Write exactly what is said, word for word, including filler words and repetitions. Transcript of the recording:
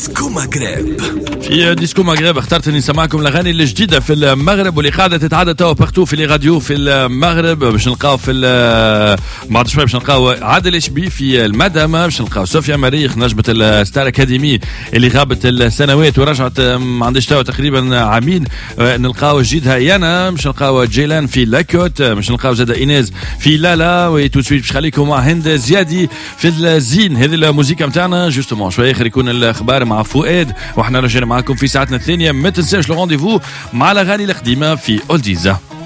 ديسكو مغرب. في ديسكو مغرب اخترت اني نسمعكم الاغاني الجديده في المغرب واللي قاعده تتعدى توا بارتو في لي راديو في المغرب. باش نلقاو في بعد شوي باش نلقاو عادل اشبي في المدامه، باش نلقاو صوفيا مريخ نجمه الستار اكاديمي اللي غابت السنوات ورجعت ما عندش توا تقريبا عامين. نلقاو جديدها يانا، باش نلقاو جيلان في لاكوت، باش نلقاو زاد ايناز في لالا. وتو سويت باش خليكم مع هند زيادي في الزين. هذه الموسيقى نتاعنا جوستومون شويه اخر يكون الاخبار مع فؤاد، واحنا راجعين معاكم في ساعتنا الثانيه. ما تنساش الرونديفو مع الاغاني القديمه في اولديزا.